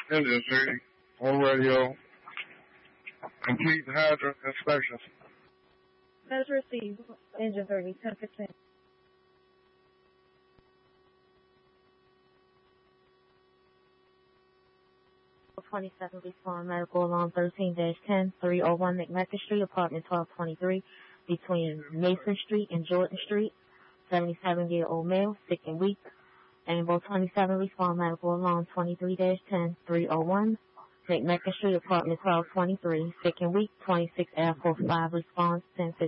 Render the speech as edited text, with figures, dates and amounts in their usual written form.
industry on radio. Complete hydrant inspections. Has received. Engine 30, 10%. .27 respond medical alarm 13-10, 301 McMecca Street, apartment 1223, between Mason Street and Jordan Street. 77-year-old male, sick and weak. Ambulance 27 respond medical alarm 23-10, 301 McMecca Street, apartment 1223, sick and weak. 26 Air Force 5 response 10